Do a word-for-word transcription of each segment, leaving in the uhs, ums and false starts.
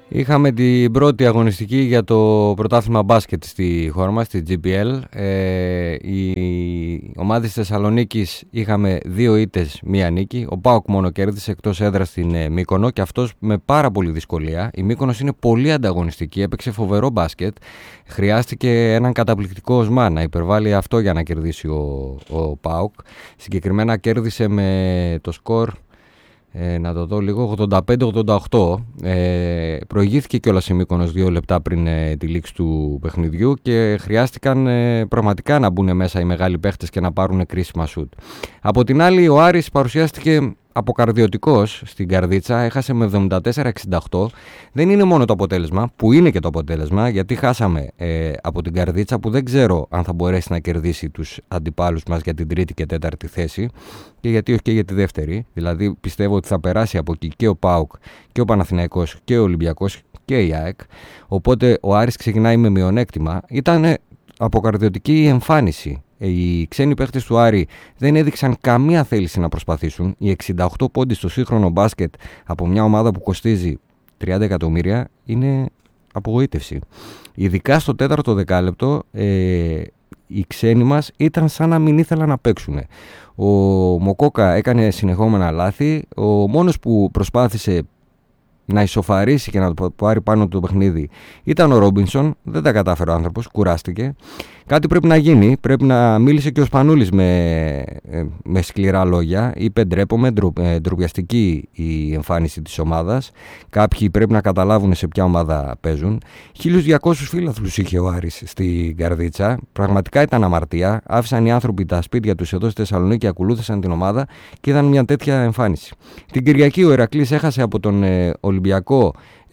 Είχαμε την πρώτη αγωνιστική για το πρωτάθλημα μπάσκετ στη χώρα μας, στη τζι πι ελ. Ε, η ομάδα της Θεσσαλονίκης είχαμε δύο ήττες, μία νίκη. Ο ΠΑΟΚ μόνο κέρδισε εκτός έδρας στην ε, Μύκονο και αυτός με πάρα πολύ δυσκολία. Η Μύκονος είναι πολύ ανταγωνιστική, έπαιξε φοβερό μπάσκετ. Χρειάστηκε έναν καταπληκτικό οσμά να υπερβάλλει αυτό για να κερδίσει ο, ο ΠΑΟΚ. Συγκεκριμένα κέρδισε με το σκορ... Ε, να το δω λίγο, ογδόντα πέντε ογδόντα οκτώ. Ε, προηγήθηκε κιόλας η Μύκονος δύο λεπτά πριν ε, τη λήξη του παιχνιδιού και χρειάστηκαν ε, πραγματικά να μπουν μέσα οι μεγάλοι παίχτες και να πάρουν κρίσιμα σουτ. Από την άλλη, ο Άρης παρουσιάστηκε αποκαρδιωτικός στην Καρδίτσα, έχασε με εβδομήντα τέσσερα εξήντα οκτώ. Δεν είναι μόνο το αποτέλεσμα, που είναι και το αποτέλεσμα, γιατί χάσαμε ε, από την Καρδίτσα, που δεν ξέρω αν θα μπορέσει να κερδίσει τους αντιπάλους μας για την τρίτη και τέταρτη θέση, και γιατί όχι και για τη δεύτερη. Δηλαδή πιστεύω ότι θα περάσει από εκεί και ο ΠΑΟΚ και ο Παναθηναϊκός και ο Ολυμπιακός και η ΑΕΚ. Οπότε ο Άρης ξεκινάει με μειονέκτημα. Ήταν αποκαρδιωτική η εμφάνιση. Οι ξένοι παίχτες του Άρη δεν έδειξαν καμία θέληση να προσπαθήσουν. Οι εξήντα οκτώ πόντοι στο σύγχρονο μπάσκετ από μια ομάδα που κοστίζει τριάντα εκατομμύρια είναι απογοήτευση. Ειδικά στο τέταρτο δεκάλεπτο ε, οι ξένοι μας ήταν σαν να μην ήθελαν να παίξουν. Ο Μοκόκα έκανε συνεχόμενα λάθη. Ο μόνος που προσπάθησε να ισοφαρίσει και να το πάρει πάνω το παιχνίδι ήταν ο Ρόμπινσον. Δεν τα κατάφερε ο άνθρωπος, κουράστηκε. Κάτι πρέπει να γίνει. Πρέπει να μίλησε και ο Σπανούλης με, με σκληρά λόγια. Είπε ντρέπομαι, ντροπιαστική η εμφάνιση της ομάδας. Κάποιοι πρέπει να καταλάβουν σε ποια ομάδα παίζουν. χίλιους διακόσιους φίλαθλους είχε ο Άρης στην Καρδίτσα. Πραγματικά ήταν αμαρτία. Άφησαν οι άνθρωποι τα σπίτια τους εδώ στη Θεσσαλονίκη, ακολούθησαν την ομάδα και είδαν μια τέτοια εμφάνιση. Την Κυριακή ο Ηρακλής έχασε από τον ε, Ολυμπιακό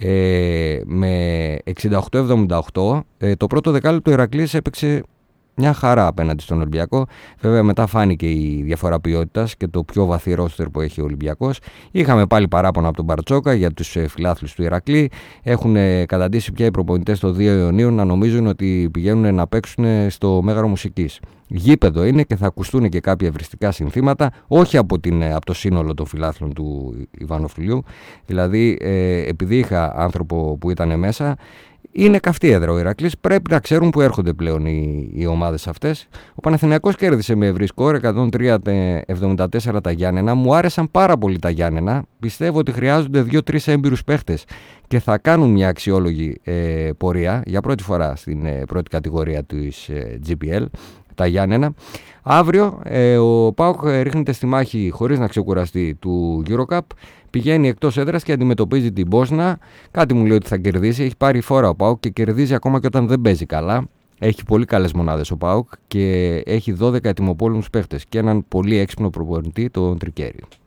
ε, με εξήντα οκτώ εβδομήντα οκτώ. Ε, το πρώτο δεκάλεπτο ο Ηρακλής έπαιξε μια χαρά απέναντι στον Ολυμπιακό. Βέβαια μετά φάνηκε η διαφορά ποιότητας και το πιο βαθύ ρόστερ που έχει ο Ολυμπιακός. Είχαμε πάλι παράπονα από τον Μπαρτσόκα για τους ε, φιλάθλους του Ηρακλή. Έχουν ε, καταντήσει πια οι προπονητές των δύο Ιωνίων να νομίζουν ότι πηγαίνουν να παίξουν στο Μέγαρο Μουσικής. Γήπεδο είναι και θα ακουστούν και κάποια ευριστικά συνθήματα, όχι από, την, από το σύνολο των φιλάθλων του Ιβανοφιλιού. Δηλαδή, ε, επειδή είχα άνθρωπο που ήταν μέσα, είναι καυτή έδρα ο Ηρακλής. Πρέπει να ξέρουν που έρχονται πλέον οι, οι ομάδες αυτές. Ο Παναθηναϊκός κέρδισε με ευρύ σκορ εκατόν τρία εβδομήντα τέσσερα τα Γιάννενα. Μου άρεσαν πάρα πολύ τα Γιάννενα. Πιστεύω ότι χρειάζονται δύο τρεις έμπειρους παίχτες και θα κάνουν μια αξιόλογη ε, πορεία για πρώτη φορά στην ε, πρώτη κατηγορία της ε, τζι πι ελ. Τα Γιάννενα. Αύριο ε, ο ΠΑΟΚ ρίχνεται στη μάχη χωρίς να ξεκουραστεί του EuroCup. Πηγαίνει εκτός έδρας και αντιμετωπίζει την Μπόσνα. Κάτι μου λέει ότι θα κερδίσει. Έχει πάρει φόρα ο ΠΑΟΚ και κερδίζει ακόμα και όταν δεν παίζει καλά. Έχει πολύ καλές μονάδες ο ΠΑΟΚ και έχει δώδεκα ετοιμοπόλεμους παίχτες και έναν πολύ έξυπνο προπονητή, τον Τρικέρι.